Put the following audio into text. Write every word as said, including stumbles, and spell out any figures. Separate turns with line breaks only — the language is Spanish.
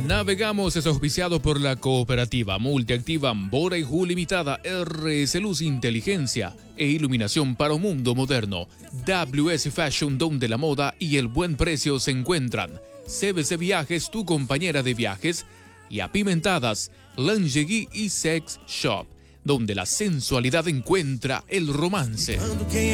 Navegamos es auspiciado por la cooperativa multiactiva Ambora y Ju Limitada, R S Luz Inteligencia e Iluminación para un mundo moderno, W S Fashion, donde la moda y el buen precio se encuentran, C B C Viajes, tu compañera de viajes, y Apimentadas, Lingerie y Sex Shop, donde la sensualidad encuentra el romance.